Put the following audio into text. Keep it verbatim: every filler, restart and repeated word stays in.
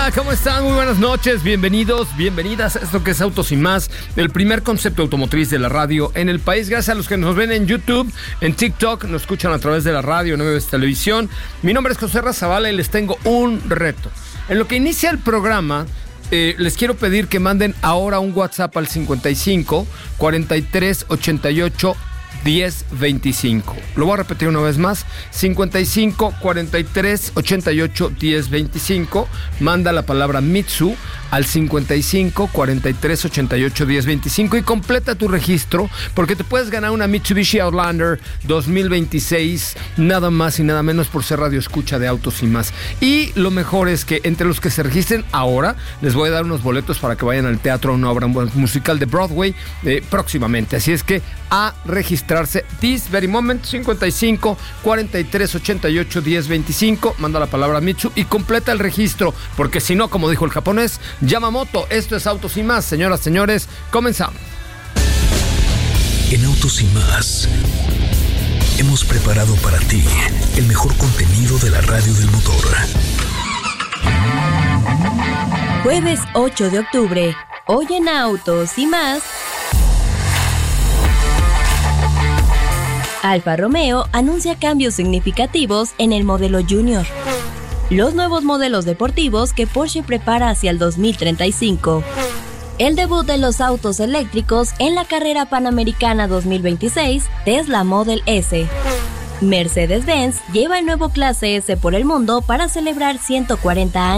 Hola, ¿cómo están? Muy buenas noches, bienvenidos, bienvenidas a esto que es Autos y Más, el primer concepto automotriz de la radio en el país. Gracias a los que nos ven en YouTube, en TikTok, nos escuchan a través de la radio, nueve televisión. Mi nombre es José Razabala y les tengo un reto. En lo que inicia el programa, eh, les quiero pedir que manden ahora un WhatsApp al cincuenta y cinco, cuarenta y tres, ochenta y ocho, diez veinticinco. Lo voy a repetir una vez más: cincuenta y cinco, cuarenta y tres, ochenta y ocho, diez veinticinco. Manda la palabra Mitsu al cincuenta y cinco, cuarenta y tres, ochenta y ocho, diez veinticinco y completa tu registro, porque te puedes ganar una Mitsubishi Outlander dos mil veintiséis, nada más y nada menos por ser radio escucha de Autos y Más. Y lo mejor es que entre los que se registren ahora, les voy a dar unos boletos para que vayan al teatro a una obra musical de Broadway eh, próximamente. Así es que a registrarse this very moment, cincuenta y cinco, cuarenta y tres, ochenta y ocho, diez veinticinco. Manda la palabra Mitsu y completa el registro, porque si no, como dijo el japonés, Yamamoto. Esto es Autos y Más, señoras, señores, comenzamos. En Autos y Más hemos preparado para ti el mejor contenido de la radio del motor. Jueves ocho de octubre, hoy en Autos y Más. Alfa Romeo anuncia cambios significativos en el modelo Junior. Los nuevos modelos deportivos que Porsche prepara hacia el dos mil treinta y cinco. El debut de los autos eléctricos en la carrera panamericana dos mil veintiséis, Tesla Model S. Mercedes-Benz lleva el nuevo Clase S por el mundo para celebrar ciento cuarenta años.